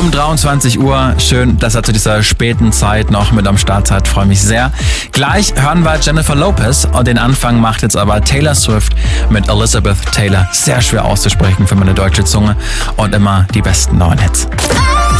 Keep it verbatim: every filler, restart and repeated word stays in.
um dreiundzwanzig Uhr. Schön, dass er zu dieser späten Zeit noch mit am Start seid. Freue mich sehr. Gleich hören wir Jennifer Lopez und den Anfang macht jetzt aber Taylor Swift mit Elizabeth Taylor. Sehr schwer auszusprechen für meine deutsche Zunge und immer die besten neuen Hits.